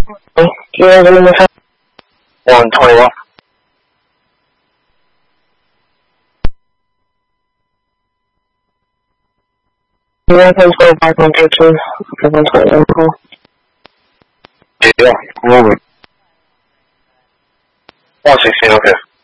Do you have any more time? 121. You have 125.13 for 121 call. Yeah, moving. 116, okay.